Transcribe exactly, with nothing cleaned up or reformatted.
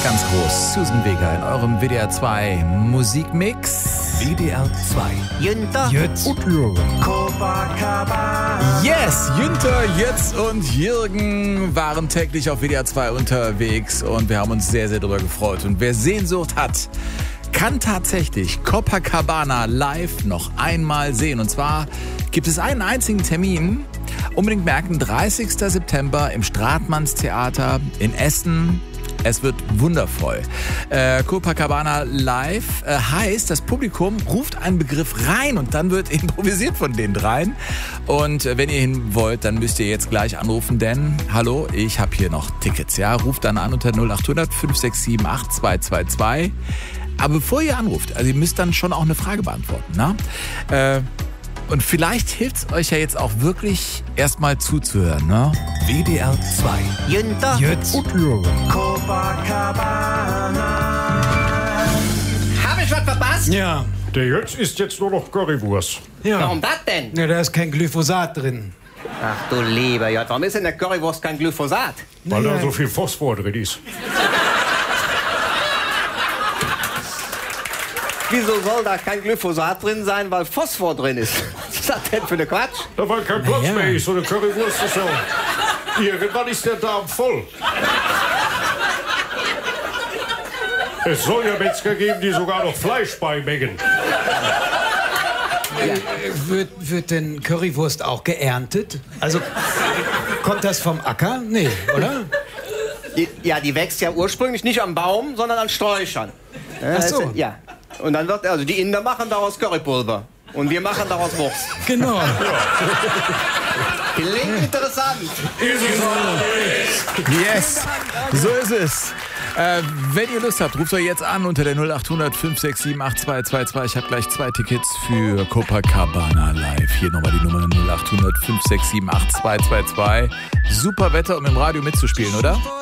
ganz groß. Susan Vega in eurem W D R zwei Musikmix. W D R zwei. Jünter. Jötz. Und Jürgen. Copacabana. Yes, Jünter, Jötz und Jürgen waren täglich auf W D R zwei unterwegs und wir haben uns sehr, sehr darüber gefreut. Und wer Sehnsucht hat, kann tatsächlich Copacabana live noch einmal sehen. Und zwar gibt es einen einzigen Termin. Unbedingt merken, dreißigster September im Stratmannstheater in Essen. Es wird wundervoll. Äh, Copacabana live äh, heißt, das Publikum ruft einen Begriff rein und dann wird improvisiert von den dreien. Und äh, wenn ihr hin wollt, dann müsst ihr jetzt gleich anrufen, denn, hallo, ich habe hier noch Tickets. Ja, ruft dann an unter null acht hundert fünf sechs sieben acht zwei zwei zwei. Aber bevor ihr anruft, also ihr müsst dann schon auch eine Frage beantworten, ne? Äh, Und vielleicht hilft es euch ja jetzt auch wirklich erstmal zuzuhören, ne? W D R zwei. Jünter. Jötz. Und Jürgen. Copacabana. Hab ich was verpasst? Ja. Der Jötz isst jetzt nur noch Currywurst. Ja. Warum das denn? Ja, da ist kein Glyphosat drin. Ach du lieber Jott, warum ist in der Currywurst kein Glyphosat? Weil Naja. da so viel Phosphor drin ist. Wieso soll da kein Glyphosat drin sein, weil Phosphor drin ist? Was ist das denn für eine Quatsch? Da weil kein Platz ja. mehr ist. So eine Currywurst ist so. Irgendwann ist der Darm voll. Es soll ja Metzger geben, die sogar noch Fleisch beimengen. Äh, wird, wird denn Currywurst auch geerntet? Also, kommt das vom Acker? Nee, oder? Die, ja, die wächst ja ursprünglich nicht am Baum, sondern an Sträuchern. Ja, Ach so. das- Ja. Und dann wird, also die Inder machen daraus Currypulver. Und wir machen daraus Wurst. Genau. Klingt interessant. Yes, so ist es. Äh, wenn ihr Lust habt, ruft euch jetzt an unter der null acht hundert fünf sechs sieben acht zwei zwei zwei. Ich habe gleich zwei Tickets für Copacabana live. Hier nochmal die Nummer null acht hundert fünf sechs sieben acht zwei zwei zwei. Super Wetter, um im Radio mitzuspielen, oder?